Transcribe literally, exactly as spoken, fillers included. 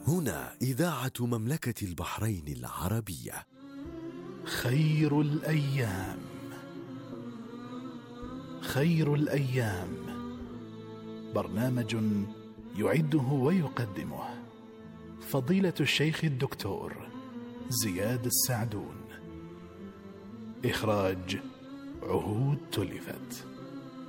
هنا إذاعة مملكة البحرين العربية. خير الأيام، خير الأيام برنامج يعده ويقدمه فضيلة الشيخ الدكتور زياد السعدون. إخراج عهود تلفت.